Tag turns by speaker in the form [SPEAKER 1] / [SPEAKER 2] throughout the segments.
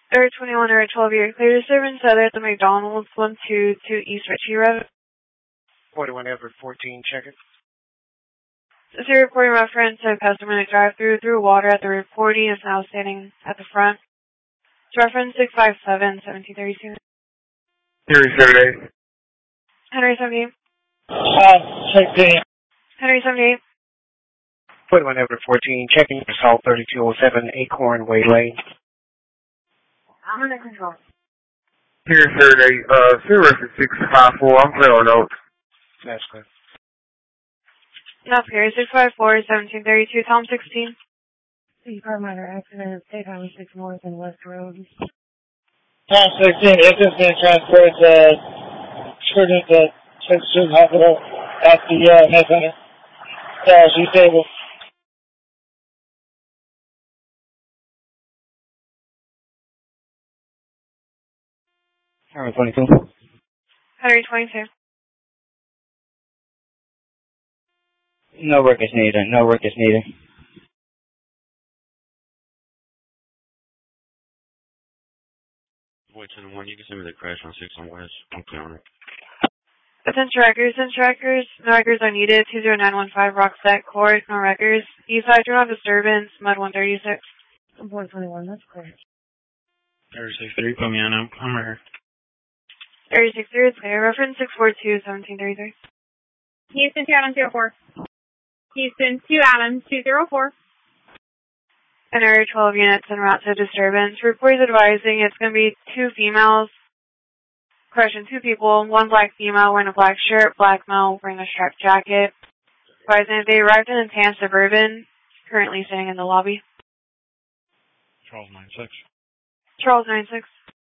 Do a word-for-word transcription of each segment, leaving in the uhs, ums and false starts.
[SPEAKER 1] Area twenty-one, Area twelve, you're clear disturbance other at the McDonald's, one two two East Ritchie Road.
[SPEAKER 2] forty-one Everett fourteen, check it.
[SPEAKER 1] This is a reporting reference to a customer in a drive-through through water at the reporting is now standing at the front. It's reference six five seven, seventeen thirty-two.
[SPEAKER 2] Henry seventy-eight.
[SPEAKER 1] Henry seventy-eight.
[SPEAKER 2] Uh, sixteen.
[SPEAKER 1] Henry seventy-eight.
[SPEAKER 2] forty-one Everett fourteen, checking result thirty-two oh seven, Acorn Way Lane.
[SPEAKER 1] I'm under control.
[SPEAKER 2] Henry thirty-eight, uh, zero six five four, I'm clear on notes. That's good.
[SPEAKER 1] That's clear, six five four, seventeen thirty-two, Tom sixteen.
[SPEAKER 3] The car minor accident at State Highway six North and West Road.
[SPEAKER 2] Tom sixteen, it's just been transported to Trinity to Children's Hospital at the, uh, Med Center. Uh, she's stable. Henry twenty-two.
[SPEAKER 1] Henry twenty-two.
[SPEAKER 2] No work is needed, no work is needed.
[SPEAKER 4] Wait till the one, you can send me the crash on six on West. I'm clear on it.
[SPEAKER 1] Attention records, attention records. No records are needed. two zero nine one five Rockset Court, no records. East side, do not disturbance, Mud one thirty-six.
[SPEAKER 3] four twenty-one, that's clear.
[SPEAKER 4] thirty-six three, put me on, I'm, I'm right here.
[SPEAKER 1] thirty-six three, it's clear. Reference six four two, seventeen thirty-three.
[SPEAKER 5] Houston two Adam zero four. Houston two Adam two zero four.
[SPEAKER 1] And Area twelve units en route to disturbance. Report is advising it's going to be two females. Correction, two people. One black female wearing a black shirt, black male wearing a striped jacket. Advising they arrived in a tan Suburban, currently sitting in the lobby.
[SPEAKER 4] Charles nine six.
[SPEAKER 1] Charles nine six.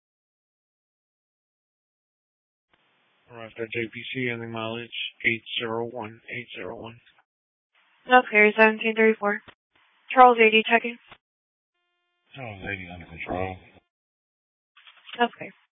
[SPEAKER 4] Arrived at J P C, ending mileage eight zero one, eight zero one.
[SPEAKER 1] That's clear, seventeen thirty-four. Charles eighty checking.
[SPEAKER 4] Charles eighty under control.
[SPEAKER 1] That's clear.